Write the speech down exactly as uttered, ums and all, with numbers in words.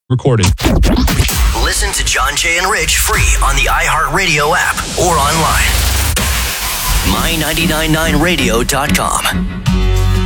Recording. Listen to John Jay and Rich free on the iHeartRadio app or online. my nine nine nine radio dot com.